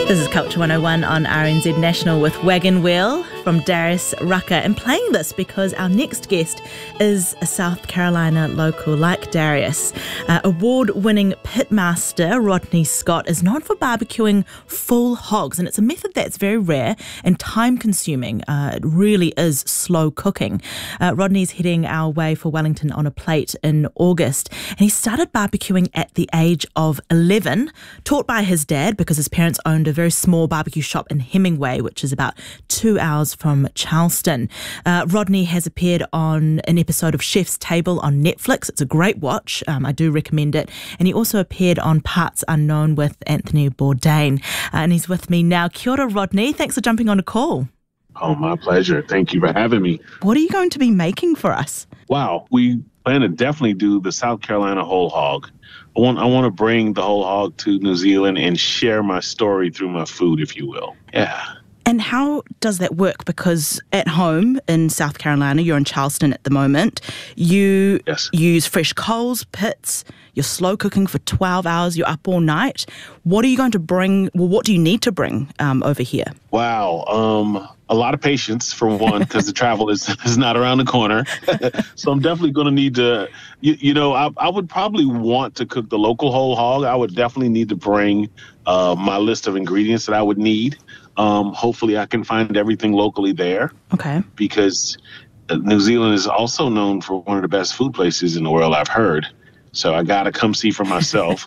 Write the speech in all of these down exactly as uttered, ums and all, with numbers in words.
This is Culture one oh one on R N Z National with Wagon Wheel from Darius Rucker. And playing this because our next guest is a South Carolina local like Darius. Uh, award-winning pitmaster Rodney Scott is known for barbecuing full hogs, and it's a method that's very rare and time-consuming. Uh, it really is slow cooking. Uh, Rodney's heading our way for Wellington on a Plate in August, and he started barbecuing at the age of eleven, taught by his dad because his parents owned a very small barbecue shop in Hemingway, which is about two hours from Charleston. Uh, Rodney has appeared on an episode of Chef's Table on Netflix. It's a great watch. Um, I do recommend it. And he also appeared on Parts Unknown with Anthony Bourdain. Uh, and he's with me now. Kia ora, Rodney. Thanks for jumping on a call. Oh, my pleasure. Thank you for having me. What are you going to be making for us? Wow. We plan to definitely do the South Carolina whole hog. I want I want to bring the whole hog to New Zealand and share my story through my food, if you will. Yeah. And how does that work? Because at home in South Carolina, you're in Charleston at the moment, you yes. use fresh coals, pits, you're slow cooking for twelve hours, you're up all night. What are you going to bring, well, what do you need to bring um, over here? Wow. Um, a lot of patience, for one, because the travel is, is not around the corner. So I'm definitely going to need to, you, you know, I, I would probably want to cook the local whole hog. I would definitely need to bring uh, my list of ingredients that I would need. Um, hopefully I can find everything locally there. Okay. Because New Zealand is also known for one of the best food places in the world, I've heard. So I got to come see for myself.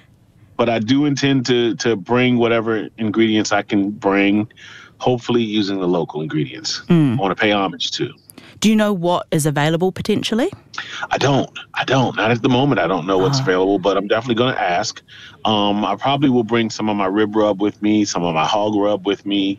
But I do intend to to bring whatever ingredients I can bring, hopefully using the local ingredients. Mm. I want to pay homage to. Do you know what is available potentially? I don't. I don't. Not at the moment. I don't know what's Oh. available, but I'm definitely going to ask. Um, I probably will bring some of my rib rub with me, some of my hog rub with me,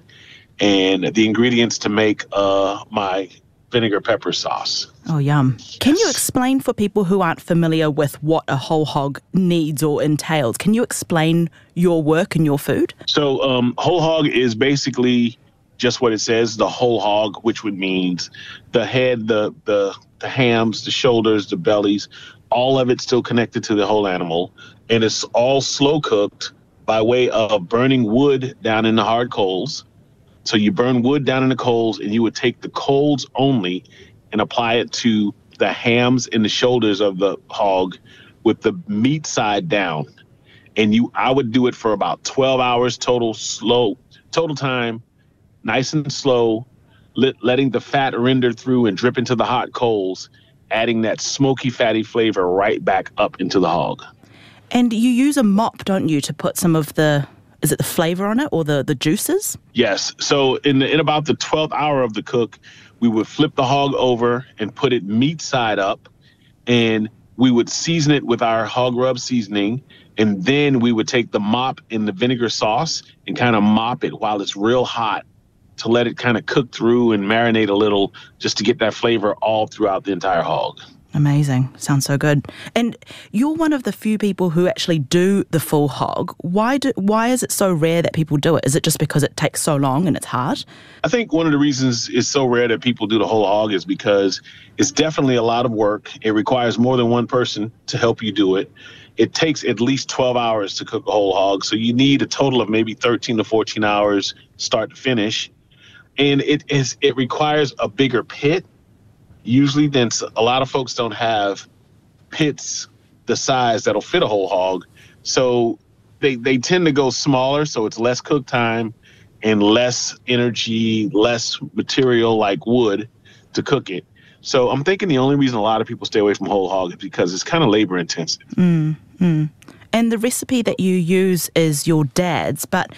and the ingredients to make uh, my vinegar pepper sauce. Oh, yum. Yes. Can you explain for people who aren't familiar with what a whole hog needs or entails? Can you explain your work and your food? So um, whole hog is basically just what it says, the whole hog, which would mean the head, the, the, the hams, the shoulders, the bellies, all of it still connected to the whole animal. And it's all slow cooked by way of burning wood down in the hard coals. So you burn wood down in the coals, and you would take the coals only and apply it to the hams and the shoulders of the hog with the meat side down. And you, I would do it for about twelve hours total, slow, total time, nice and slow, let, letting the fat render through and drip into the hot coals, adding that smoky, fatty flavor right back up into the hog. And you use a mop, don't you, to put some of the, is it the flavor on it or the, the juices? Yes. So in the, in about the twelfth hour of the cook, we would flip the hog over and put it meat side up, and we would season it with our hog rub seasoning. And then we would take the mop in the vinegar sauce and kind of mop it while it's real hot to let it kind of cook through and marinate a little, just to get that flavor all throughout the entire hog. Amazing. Sounds so good. And you're one of the few people who actually do the full hog. Why do, why is it so rare that people do it? Is it just because it takes so long and it's hard? I think one of the reasons it's so rare that people do the whole hog is because it's definitely a lot of work. It requires more than one person to help you do it. It takes at least twelve hours to cook a whole hog. So you need a total of maybe thirteen to fourteen hours start to finish. And it is it requires a bigger pit. Usually, then a lot of folks don't have pits the size that'll fit a whole hog. So they, they tend to go smaller, so it's less cook time and less energy, less material like wood to cook it. So I'm thinking the only reason a lot of people stay away from whole hog is because it's kind of labor intensive. Mm, mm. And the recipe that you use is your dad's, but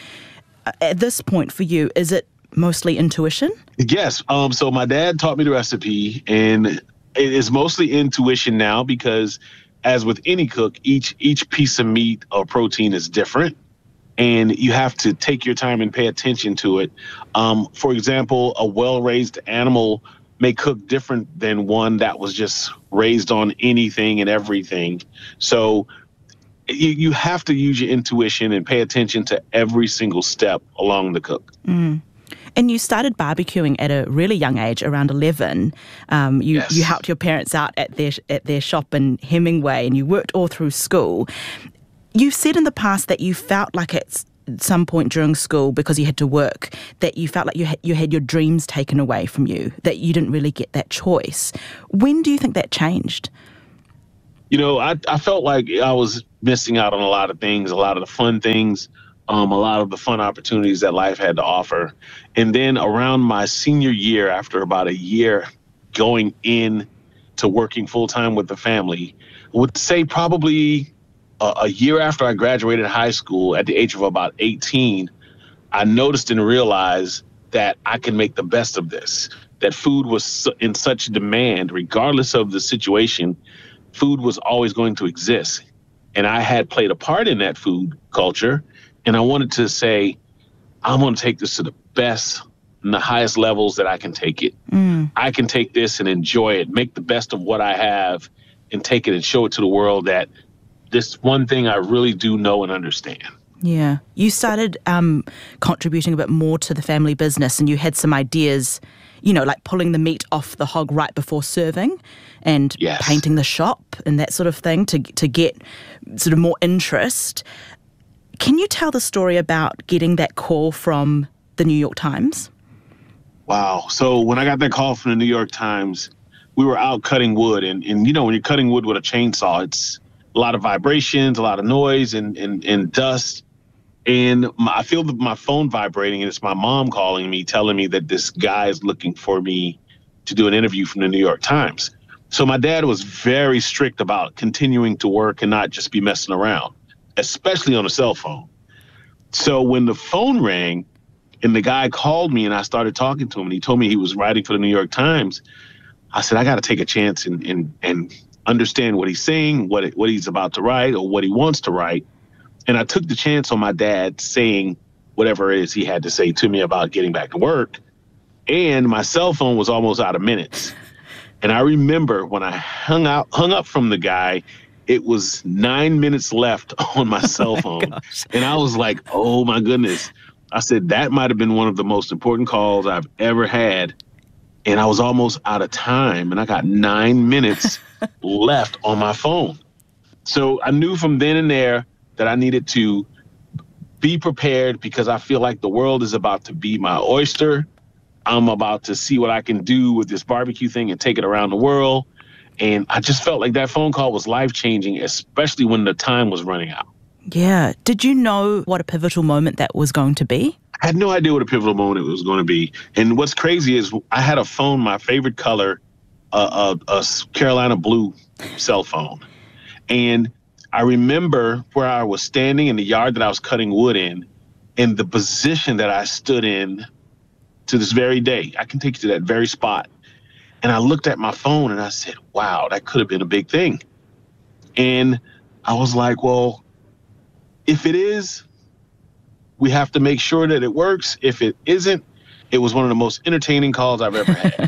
at this point for you, is it mostly intuition? Yes. Um, so my dad taught me the recipe, and it is mostly intuition now because, as with any cook, each each piece of meat or protein is different, and you have to take your time and pay attention to it. Um, for example, a well-raised animal may cook different than one that was just raised on anything and everything. So you, you have to use your intuition and pay attention to every single step along the cook. Mm. And you started barbecuing at a really young age, around eleven. Um, you, Yes. you helped your parents out at their at their shop in Hemingway, and you worked all through school. You've said in the past that you felt like it's some point during school, because you had to work, that you felt like you had, you had your dreams taken away from you, that you didn't really get that choice. When do you think that changed? You know, I, I felt like I was missing out on a lot of things, a lot of the fun things, um, a lot of the fun opportunities that life had to offer. And then around my senior year, after about a year going in to working full time with the family, I would say probably a, a year after I graduated high school at the age of about eighteen, I noticed and realized that I can make the best of this, that food was in such demand, regardless of the situation. Food was always going to exist. And I had played a part in that food culture. And I wanted to say, I'm going to take this to the best and the highest levels that I can take it. Mm. I can take this and enjoy it, make the best of what I have, and take it and show it to the world that this one thing I really do know and understand. Yeah. You started um, contributing a bit more to the family business, and you had some ideas, you know, like pulling the meat off the hog right before serving and yes. painting the shop and that sort of thing to to get sort of more interest. Can you tell the story about getting that call from the New York Times? Wow. So when I got that call from the New York Times, we were out cutting wood. And, and you know, when you're cutting wood with a chainsaw, it's a lot of vibrations, a lot of noise and, and, and dust. And my, I feel the, my phone vibrating, and it's my mom calling me, telling me that this guy is looking for me to do an interview from the New York Times. So my dad was very strict about continuing to work and not just be messing around, especially on a cell phone. So when the phone rang and the guy called me and I started talking to him and he told me he was writing for the New York Times, I said, I got to take a chance and, and, and understand what he's saying, what it, what he's about to write or what he wants to write. And I took the chance on my dad saying whatever it is he had to say to me about getting back to work. And my cell phone was almost out of minutes. And I remember when I hung out, hung up from the guy, it was nine minutes left on my cell phone. Oh my and I was like, oh, my goodness. I said, that might have been one of the most important calls I've ever had. And I was almost out of time. And I got nine minutes left on my phone. So I knew from then and there that I needed to be prepared, because I feel like the world is about to be my oyster. I'm about to see what I can do with this barbecue thing and take it around the world. And I just felt like that phone call was life-changing, especially when the time was running out. Yeah. Did you know what a pivotal moment that was going to be? I had no idea what a pivotal moment it was going to be. And what's crazy is I had a phone, my favorite color, uh, a, a Carolina blue cell phone. And I remember where I was standing in the yard that I was cutting wood in, and the position that I stood in to this very day. I can take you to that very spot. And I looked at my phone and I said, wow, that could have been a big thing. And I was like, well, if it is, we have to make sure that it works. If it isn't, it was one of the most entertaining calls I've ever had.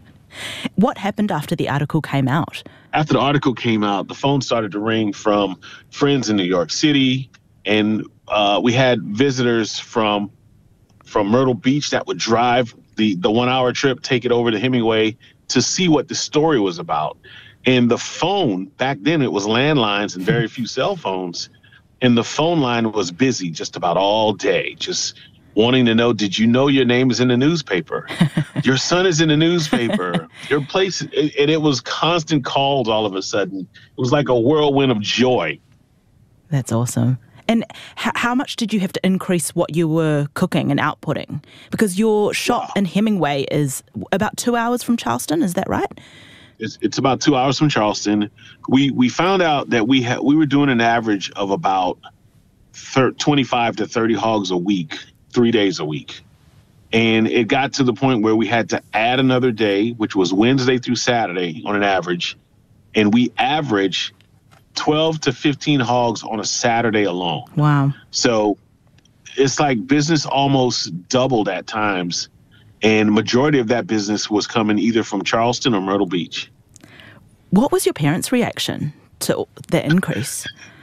What happened after the article came out? After the article came out, the phone started to ring from friends in New York City. And uh, we had visitors from from Myrtle Beach that would drive the, the one hour trip, take it over to Hemingway to see what the story was about. And the phone, back then it was landlines and very few cell phones. And the phone line was busy just about all day, just wanting to know, did you know your name is in the newspaper? Your son is in the newspaper. Your place, and it was constant calls all of a sudden. It was like a whirlwind of joy. That's awesome. And h- how much did you have to increase what you were cooking and outputting? Because your shop wow. in Hemingway is about two hours from Charleston, is that right? It's, it's about two hours from Charleston. We we found out that we had we were doing an average of about thir- twenty-five to thirty hogs a week, three days a week. And it got to the point where we had to add another day, which was Wednesday through Saturday on an average. And we average twelve to fifteen hogs on a Saturday alone. Wow. So it's like business almost doubled at times. And the majority of that business was coming either from Charleston or Myrtle Beach. What was your parents' reaction to the increase?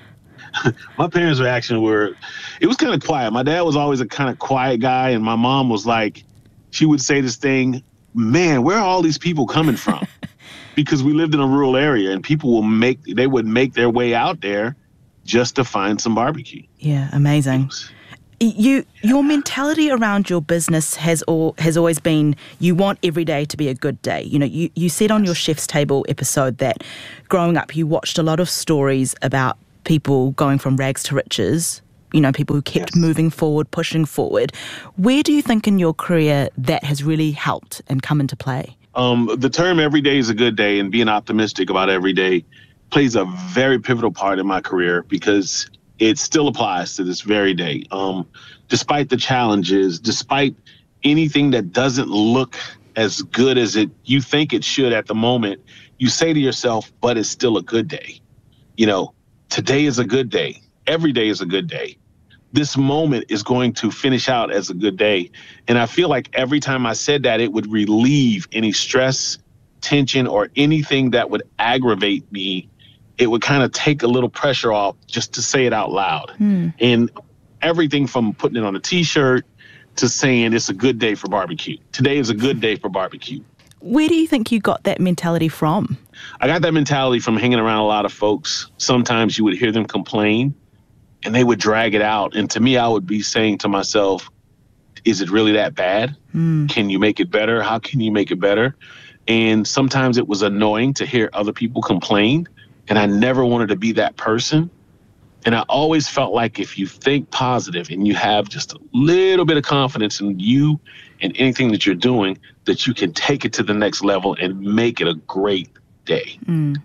My parents' reaction were, it was kind of quiet. My dad was always a kind of quiet guy. And my mom was like, she would say this thing, man, where are all these people coming from? Because we lived in a rural area and people will make, they would make their way out there just to find some barbecue. Yeah, amazing. You, your mentality around your business has all, has always been you want every day to be a good day. You know, you, you said on your Chef's Table episode that growing up you watched a lot of stories about people going from rags to riches, you know, people who kept Yes. moving forward, pushing forward. Where do you think in your career that has really helped and come into play? Um, the term every day is a good day and being optimistic about every day plays a very pivotal part in my career because it still applies to this very day. Um, despite the challenges, despite anything that doesn't look as good as it you think it should at the moment, you say to yourself, but it's still a good day. You know, today is a good day. Every day is a good day. This moment is going to finish out as a good day. And I feel like every time I said that, it would relieve any stress, tension, or anything that would aggravate me. It would kind of take a little pressure off just to say it out loud. Hmm. And everything from putting it on a T-shirt to saying it's a good day for barbecue. Today is a good day for barbecue. Where do you think you got that mentality from? I got that mentality from hanging around a lot of folks. Sometimes you would hear them complain and they would drag it out. And to me, I would be saying to myself, is it really that bad? Mm. Can you make it better? How can you make it better? And sometimes it was annoying to hear other people complain. And I never wanted to be that person. And I always felt like if you think positive and you have just a little bit of confidence in you and anything that you're doing, that you can take it to the next level and make it a great day. Mm.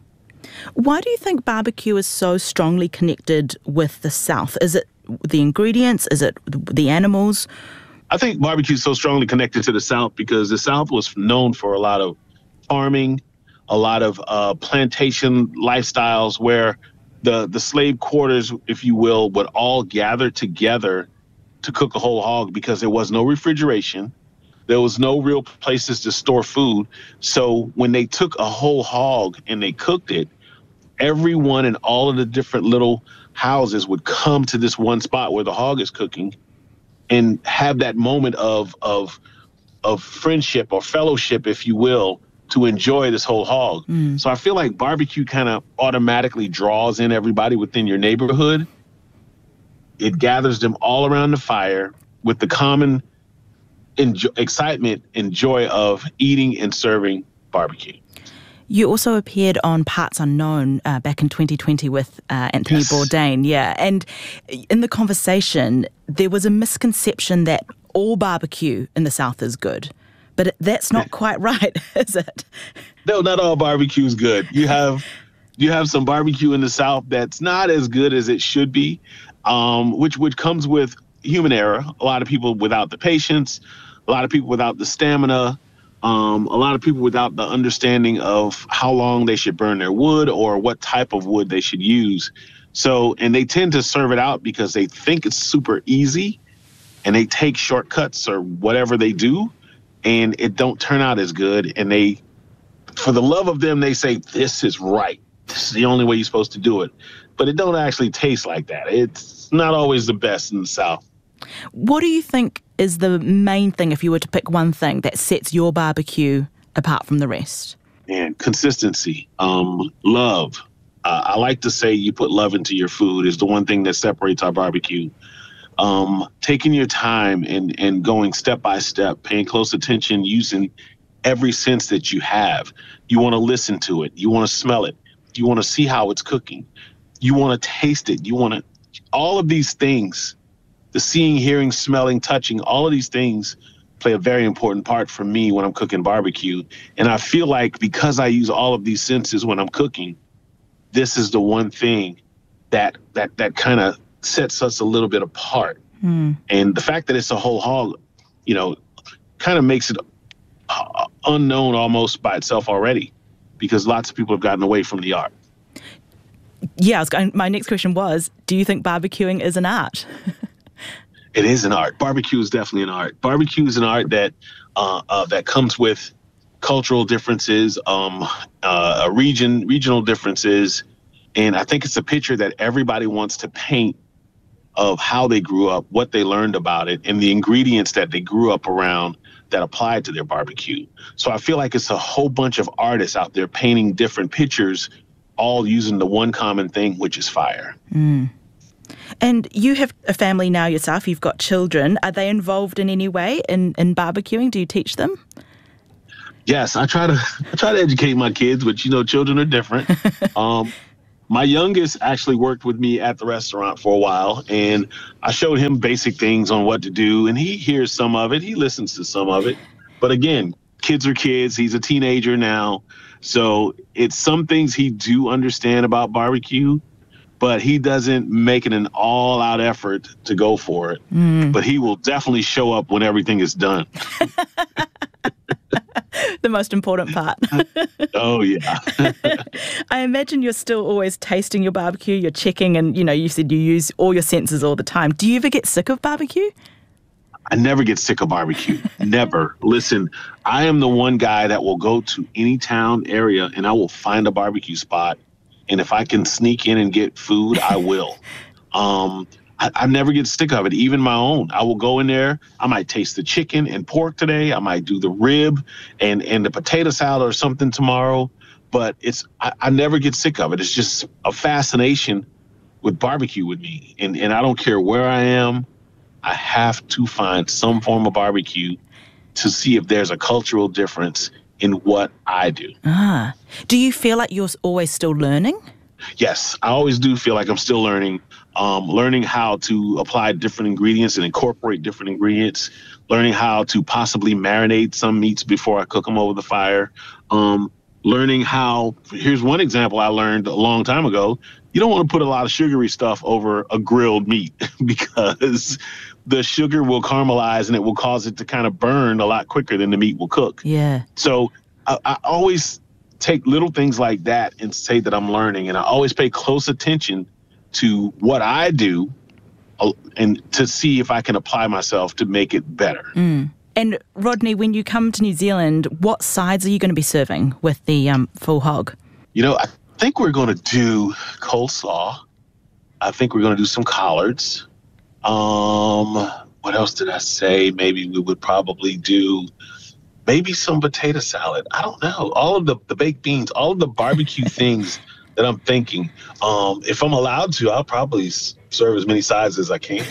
Why do you think barbecue is so strongly connected with the South? Is it the ingredients? Is it the animals? I think barbecue is so strongly connected to the South because the South was known for a lot of farming, a lot of uh, plantation lifestyles where the, the slave quarters, if you will, would all gather together to cook a whole hog because there was no refrigeration. There was no real places to store food. So when they took a whole hog and they cooked it, everyone in all of the different little houses would come to this one spot where the hog is cooking and have that moment of of of friendship or fellowship, if you will, to enjoy this whole hog. Mm. So I feel like barbecue kind of automatically draws in everybody within your neighborhood. It gathers them all around the fire with the common enjo- excitement and joy of eating and serving barbecue. You also appeared on Parts Unknown uh, back in twenty twenty with uh, Anthony Yes. Bourdain, yeah. And in the conversation, there was a misconception that all barbecue in the South is good. But that's not quite right, is it? No, not all barbecue is good. You have you have some barbecue in the South that's not as good as it should be, um, which which comes with human error. A lot of people without the patience, a lot of people without the stamina, um, a lot of people without the understanding of how long they should burn their wood or what type of wood they should use. So, and they tend to serve it out because they think it's super easy and they take shortcuts or whatever they do. And it don't turn out as good. And they, for the love of them, they say, this is right. This is the only way you're supposed to do it. But it don't actually taste like that. It's not always the best in the South. What do you think is the main thing, if you were to pick one thing, that sets your barbecue apart from the rest? And consistency, um, love. Uh, I like to say you put love into your food is the one thing that separates our barbecue. Um, taking your time and, and going step by step, paying close attention, using every sense that you have. You want to listen to it. You want to smell it. You want to see how it's cooking. You want to taste it. You want to, all of these things, the seeing, hearing, smelling, touching, all of these things play a very important part for me when I'm cooking barbecue. And I feel like because I use all of these senses when I'm cooking, this is the one thing that, that, that kind of sets us a little bit apart. Mm. And the fact that it's a whole hog, you know, kind of makes it uh, unknown almost by itself already, because lots of people have gotten away from the art. Yeah, I was going, my next question was, do you think barbecuing is an art? It is an art. Barbecue is definitely an art. Barbecue is an art that uh, uh, that comes with cultural differences, um, uh, region regional differences, and I think it's a picture that everybody wants to paint of how they grew up, what they learned about it, and the ingredients that they grew up around that applied to their barbecue. So I feel like it's a whole bunch of artists out there painting different pictures, all using the one common thing, which is fire. Mm. And you have a family now yourself, you've got children. Are they involved in any way in, in barbecuing? Do you teach them? Yes, I try to I try to educate my kids, but you know, children are different. um, my youngest actually worked with me at the restaurant for a while, and I showed him basic things on what to do, and he hears some of it. He listens to some of it. But again, kids are kids. He's a teenager now. So it's some things he do understand about barbecue, but he doesn't make it an all-out effort to go for it. Mm. But he will definitely show up when everything is done. The most important part. Oh, yeah. I imagine you're still always tasting your barbecue, you're checking, and, you know, you said you use all your senses all the time. Do you ever get sick of barbecue? I never get sick of barbecue. Never. Listen, I am the one guy that will go to any town area and I will find a barbecue spot. And if I can sneak in and get food, I will. um, I, I never get sick of it, even my own. I will go in there. I might taste the chicken and pork today. I might do the rib and, and the potato salad or something tomorrow. But it's I, I never get sick of it. It's just a fascination with barbecue with me. And, and I don't care where I am. I have to find some form of barbecue to see if there's a cultural difference in what I do. Ah. Do you feel like you're always still learning? Yes, I always do feel like I'm still learning. Um, learning how to apply different ingredients and incorporate different ingredients. Learning how to possibly marinate some meats before I cook them over the fire. Um, learning how, here's one example I learned a long time ago. You don't want to put a lot of sugary stuff over a grilled meat because the sugar will caramelize and it will cause it to kind of burn a lot quicker than the meat will cook. Yeah. So I, I always take little things like that and say that I'm learning. And I always pay close attention to what I do uh, and to see if I can apply myself to make it better. Mm. And Rodney, when you come to New Zealand, what sides are you going to be serving with the um, full hog? You know, I think we're going to do coleslaw. I think we're going to do some collards. Um, what else did I say? Maybe we would probably do maybe some potato salad. I don't know. All of the, the baked beans, all of the barbecue things that I'm thinking. Um, if I'm allowed to, I'll probably serve as many sides as I can.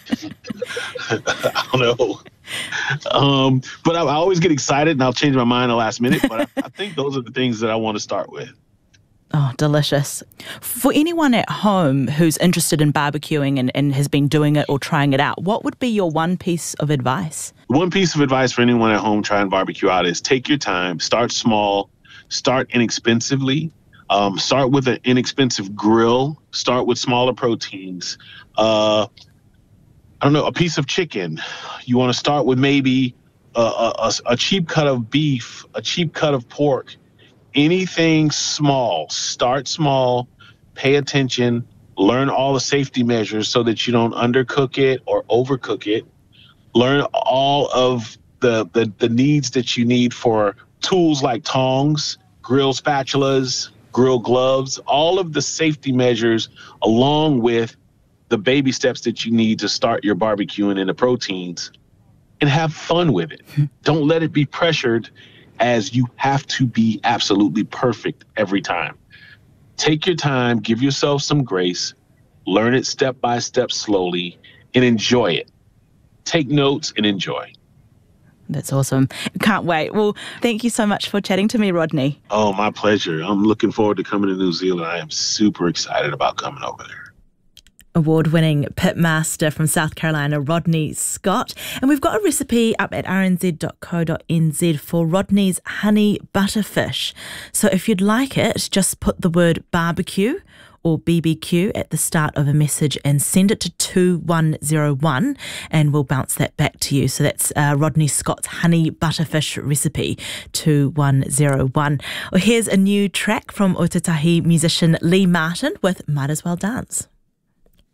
I don't know. Um, but I, I always get excited and I'll change my mind at the last minute. But I, I think those are the things that I want to start with. Oh, delicious. For anyone at home who's interested in barbecuing and, and has been doing it or trying it out, what would be your one piece of advice? One piece of advice for anyone at home trying barbecue out is take your time, start small, start inexpensively, um, start with an inexpensive grill, start with smaller proteins. Uh, I don't know, a piece of chicken. You want to start with maybe a, a, a cheap cut of beef, a cheap cut of pork. Anything small, start small, pay attention, learn all the safety measures so that you don't undercook it or overcook it. Learn all of the, the, the needs that you need for tools like tongs, grill spatulas, grill gloves, all of the safety measures along with the baby steps that you need to start your barbecuing and the proteins, and have fun with it. Don't let it be pressured as you have to be absolutely perfect every time. Take your time, give yourself some grace, learn it step by step slowly, and enjoy it. Take notes and enjoy. That's awesome. Can't wait. Well, thank you so much for chatting to me, Rodney. Oh, my pleasure. I'm looking forward to coming to New Zealand. I am super excited about coming over there. Award-winning pitmaster from South Carolina, Rodney Scott. And we've got a recipe up at r n z dot co dot n z for Rodney's honey butterfish. So if you'd like it, just put the word barbecue or B B Q at the start of a message and send it to two one zero one and we'll bounce that back to you. So that's uh, Rodney Scott's honey butterfish recipe, two one zero one. Well, here's a new track from Otatahi musician Lee Martin with Might As Well Dance.